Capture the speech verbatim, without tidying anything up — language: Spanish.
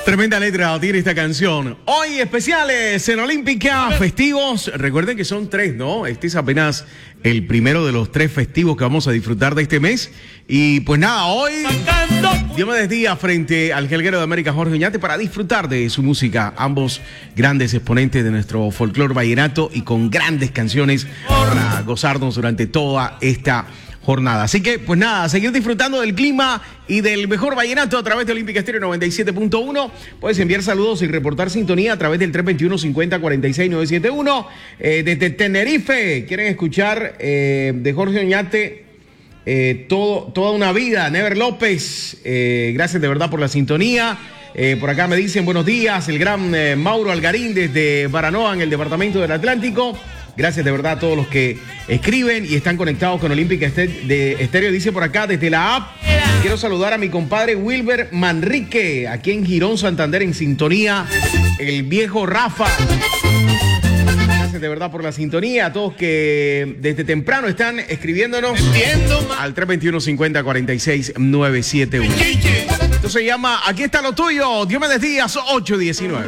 Tremenda letra tiene esta canción. Hoy especiales en Olímpica, festivos. Recuerden que son tres, ¿no? Este es apenas el primero de los tres festivos que vamos a disfrutar de este mes. Y pues nada, hoy Diomedes Díaz frente al jilguero de América Jorge Oñate para disfrutar de su música. Ambos grandes exponentes de nuestro folclore vallenato y con grandes canciones para gozarnos durante toda esta jornada. Así que, pues nada, seguir disfrutando del clima y del mejor vallenato a través de Olímpica Estéreo noventa y siete punto uno. Puedes enviar saludos y reportar sintonía a través del tres dos uno, cincuenta, cuarenta y seis, novecientos setenta y uno. Eh, desde Tenerife, quieren escuchar eh, de Jorge Oñate eh, todo, toda una vida. Never López, eh, gracias de verdad por la sintonía. Eh, por acá me dicen buenos días, el gran eh, Mauro Algarín desde Baranoa, en el departamento del Atlántico. Gracias de verdad a todos los que escriben y están conectados con Olímpica Estéreo. Dice por acá desde la app, quiero saludar a mi compadre Wilber Manrique, aquí en Girón, Santander, en sintonía, el viejo Rafa. Gracias de verdad por la sintonía, a todos que desde temprano están escribiéndonos al tres dos uno, cincuenta, cuarenta y seis, novecientos setenta y uno. Esto se llama Aquí está lo tuyo, Diomedes Díaz, ocho diecinueve.